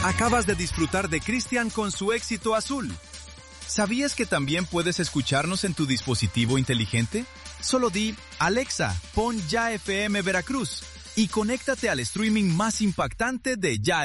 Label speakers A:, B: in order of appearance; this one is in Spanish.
A: Acabas de disfrutar de Cristian con su éxito azul. ¿Sabías que también puedes escucharnos en tu dispositivo inteligente? Solo di, Alexa, pon Ya FM Veracruz y conéctate al streaming más impactante de Ya